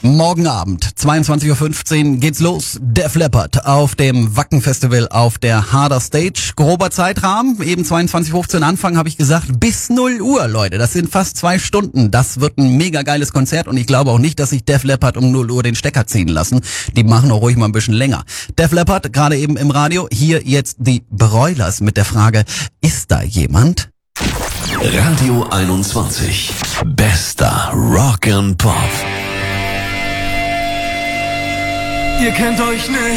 Morgen Abend, 22.15 Uhr geht's los. Def Leppard auf dem Wacken Festival auf der Harder Stage. Grober Zeitrahmen, eben 22.15 Uhr Anfang, habe ich gesagt, bis 0 Uhr, Leute. Das sind fast 2 Stunden. Das wird ein mega geiles Konzert und ich glaube auch nicht, dass sich Def Leppard um 0 Uhr den Stecker ziehen lassen. Die machen auch ruhig mal ein bisschen länger. Def Leppard, gerade eben im Radio. Hier jetzt die Broilers mit der Frage, ist da jemand? Radio 21. Bester Rock and Pop. Ihr kennt euch nicht.